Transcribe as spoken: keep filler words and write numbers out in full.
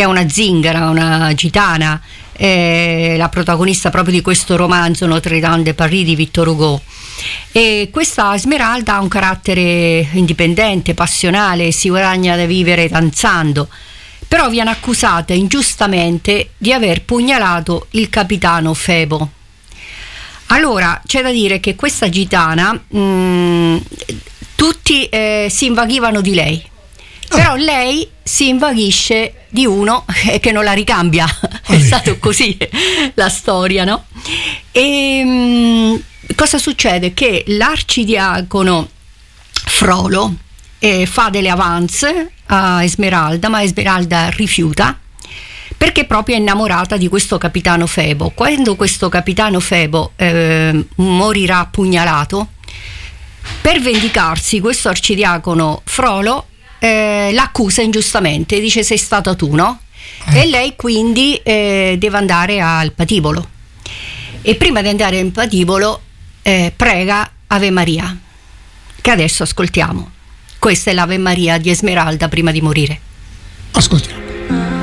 che è una zingara, una gitana, eh, la protagonista proprio di questo romanzo Notre Dame de Paris di Victor Hugo. E questa Esmeralda ha un carattere indipendente, passionale, si guadagna da vivere danzando, però viene accusata ingiustamente di aver pugnalato il capitano Febo. Allora c'è da dire che questa gitana mh, tutti eh, si invaghivano di lei, però lei si invaghisce di uno che non la ricambia. È stato così la storia, no? E mh, cosa succede? Che l'arcidiacono Frollo eh, fa delle avance a Esmeralda, ma Esmeralda rifiuta, perché proprio è innamorata di questo capitano Febo. Quando questo capitano Febo eh, morirà pugnalato, per vendicarsi questo arcidiacono Frollo eh, l'accusa ingiustamente, dice sei stata tu, no? E lei quindi eh, deve andare al patibolo, e prima di andare al patibolo eh, prega Ave Maria, che adesso ascoltiamo. Questa è l'Ave Maria di Esmeralda prima di morire. Ascoltiamo.